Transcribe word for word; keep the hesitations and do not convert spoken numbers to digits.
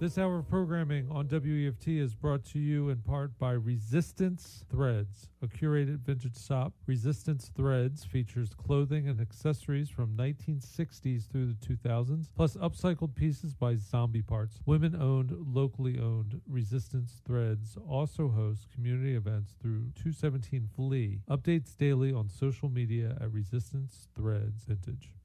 This hour of programming on W E F T is brought to you in part by Resistance Threads, a curated vintage shop. Resistance Threads features clothing and accessories from nineteen sixties through the two thousands, plus upcycled pieces by Zombie Parts. Women-owned, locally owned Resistance Threads also hosts community events through two seventeen Flea. Updates daily on social media at Resistance Threads Vintage.